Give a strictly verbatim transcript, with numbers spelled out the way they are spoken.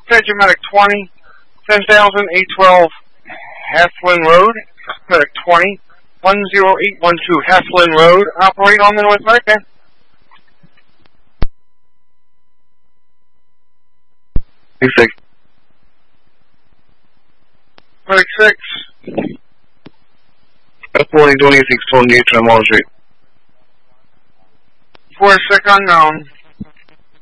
Attention Medic twenty, ten thousand eight twelve Heflin Road. Medic twenty, one zero eight one two Heflin Road. Operate on the North American. six. Medic six. F one twenty-six twenty-eight Tremont Street. four six unknown.